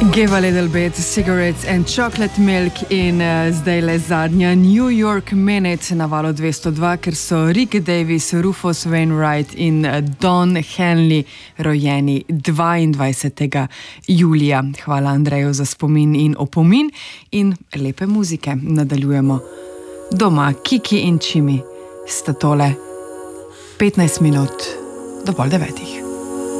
Give a little bit, cigarettes and chocolate milk in zdaj le zadnja New York Minute na valu 202, ker so Rick Davis, Rufus Wainwright in Don Henley rojeni 22. julija. Hvala Andreju za spomin in opomin in lepe muzike. Nadaljujemo doma. Kiki in Čimi sta tole 15 minut do pol 9.